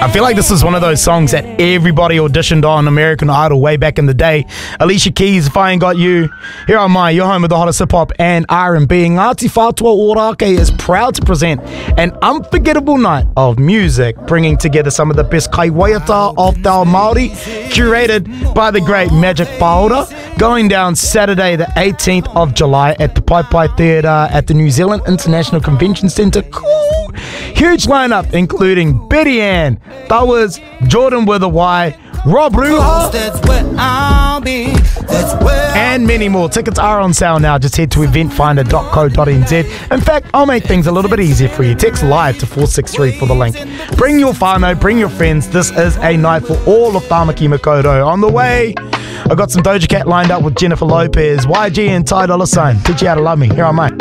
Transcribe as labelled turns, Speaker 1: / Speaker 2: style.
Speaker 1: I feel like this is one of those songs that everybody auditioned on American Idol way back in the day. Alicia Keys, If I Ain't Got You. Here am I, your home with the hottest hip-hop and R&B. Ngāti Whātua Ōrākei is proud to present an unforgettable night of music, bringing together some of the best kaiwaiata of te ao Māori, curated by the great Magic Paora, going down Saturday the 18th of July at the Pai Pai Theatre at the New Zealand International Convention Centre. Cool! Huge lineup including Betty Ann, Towers, Jordan with a Y, Rob Ruha, and many more. Tickets are on sale now. Just head to eventfinder.co.nz. In fact, I'll make things a little bit easier for you. Text live to 463 for the link. Bring your whānau, bring your friends. This is a night for all of Tāmaki Makaurau. On the way, I got some Doja Cat lined up with Jennifer Lopez, YG and Ty Dolla $ign. Teach you how to love me. Here am I.